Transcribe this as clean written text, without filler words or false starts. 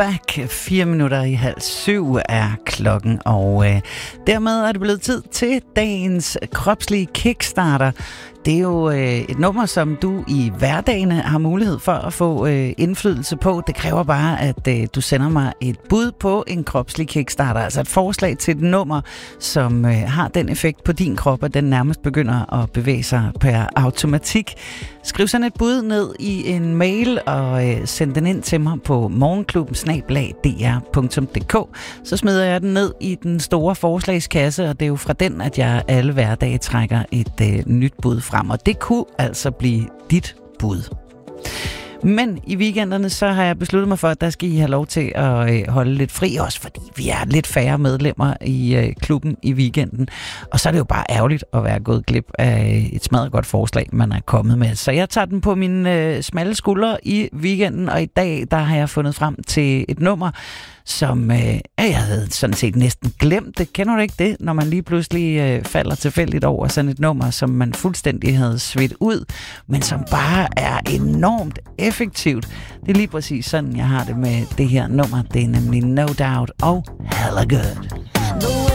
Back. 6:04 er klokken, og dermed er det blevet tid til dagens kropslige kickstarter. Det er jo et nummer, som du i hverdagene har mulighed for at få indflydelse på. Det kræver bare, at du sender mig et bud på en kropslig kickstarter. Altså et forslag til et nummer, som har den effekt på din krop, at den nærmest begynder at bevæge sig per automatik. Skriv sådan et bud ned i en mail og send den ind til mig på morgenklubben@dr.dk. Så smider jeg den ned i den store forslagskasse, og det er jo fra den, at jeg alle hverdage trækker et nyt bud frem. Og det kunne altså blive dit bud. Men i weekenderne, så har jeg besluttet mig for, at der skal I have lov til at holde lidt fri, også fordi vi er lidt færre medlemmer i klubben i weekenden. Og så er det jo bare ærgerligt at være gået glip af et smadret godt forslag, man er kommet med. Så jeg tager den på mine smalle skuldre i weekenden, og i dag, der har jeg fundet frem til et nummer, som jeg havde sådan set næsten glemt. Det kender du ikke det, når man lige pludselig falder tilfældigt over sådan et nummer, som man fuldstændig havde svedt ud, men som bare er enormt effektivt. Det er lige præcis sådan, jeg har det med det her nummer. Det er nemlig No Doubt og Hella Good.